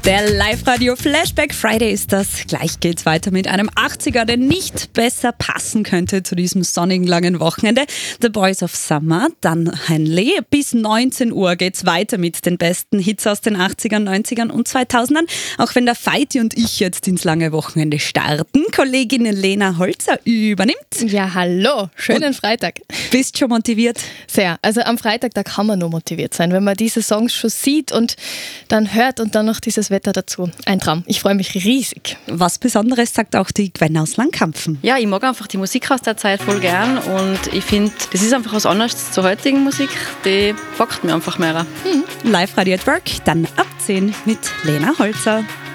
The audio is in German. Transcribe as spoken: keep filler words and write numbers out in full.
Der Live-Radio Flashback Friday ist das. Gleich geht's weiter mit einem achtziger, der nicht besser passen könnte zu diesem sonnigen langen Wochenende. The Boys of Summer, dann Henley. Bis neunzehn Uhr geht's weiter mit den besten Hits aus den achtzigern, neunzigern und zweitausendern. Auch wenn der Feiti und ich jetzt ins lange Wochenende starten. Kollegin Lena Holzer übernimmt. Ja, hallo. Schönen und Freitag. Bist schon motiviert? Sehr. Also am Freitag, da kann man nur motiviert sein, wenn man diese Songs schon sieht und dann hört und dann noch dieses Wetter dazu. Ein Traum. Ich freue mich riesig. Was Besonderes sagt auch die Gwen aus Langkampfen. Ja, ich mag einfach die Musik aus der Zeit voll gern und ich finde, das ist einfach was anderes zur heutigen Musik. Die packt mir einfach mehr. Mhm. Live Radio at Work, dann ab zehn mit Lena Holzer.